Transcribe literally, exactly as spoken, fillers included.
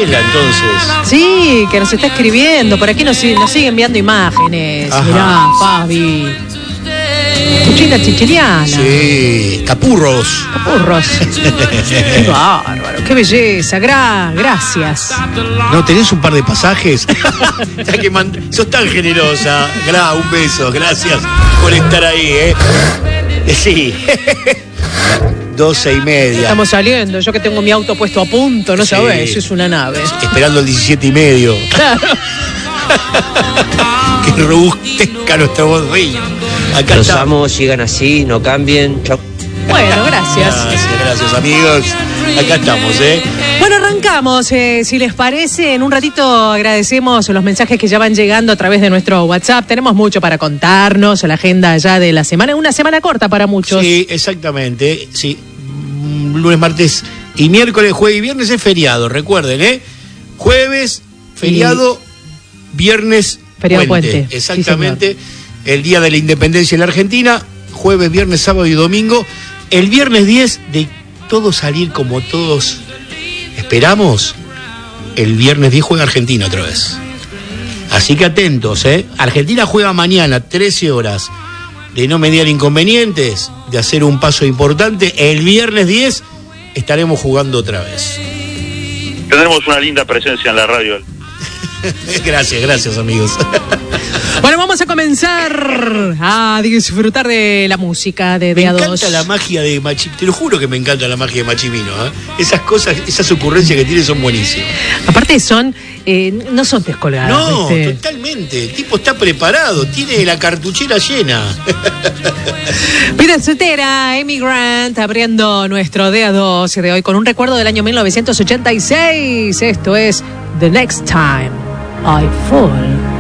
Marcela, entonces. Sí, que nos está escribiendo. Por aquí nos, nos sigue enviando imágenes. Ajá. Mirá, Fabi. Cuchita chichiliana. Sí, capurros. Capurros. Qué bárbaro, qué belleza. Gra gracias. ¿No tenés un par de pasajes? Ya que man... Sos tan generosa. Gra, un beso, gracias por estar ahí, ¿eh? Sí. Doce y media. Estamos saliendo, yo que tengo mi auto puesto a punto, no Sí. sabés, es una nave. Esperando el diecisiete y medio. Claro. Qué robustezca nuestra voz, rey. Acá Los está. amo, sigan así, no cambien. Chau. Bueno, gracias. Gracias, gracias, amigos. Acá estamos, ¿eh? Bueno, arrancamos. Eh, si les parece, en un ratito agradecemos los mensajes que ya van llegando a través de nuestro WhatsApp. Tenemos mucho para contarnos, la agenda ya de la semana. Una semana corta para muchos. Sí, exactamente. Sí. Lunes, martes y miércoles, jueves y viernes es feriado, recuerden, ¿eh? Jueves, feriado, y... viernes, feriado puente. puente. Exactamente. Sí, el día de la independencia en la Argentina, jueves, viernes, sábado y domingo. El viernes diez, de todo salir como todos esperamos, el viernes diez juega Argentina otra vez. Así que atentos, ¿eh? Argentina juega mañana, trece horas. De no mediar inconvenientes, de hacer un paso importante, el viernes diez estaremos jugando otra vez. Tenemos una linda presencia en la radio. Gracias, gracias, amigos. Bueno, vamos a comenzar a disfrutar de la música de Me D A dos. encanta la magia de Machimino, te lo juro que me encanta la magia de Machimino, ¿eh? Esas cosas, esas ocurrencias que tiene son buenísimas. Aparte son, eh, no son descolgadas. No, ¿viste? totalmente. El tipo está preparado, tiene la cartuchera llena. Vida Soltera, Amy Grant, abriendo nuestro D A dos de hoy con un recuerdo del año mil novecientos ochenta y seis. Esto es The Next Time I Fall.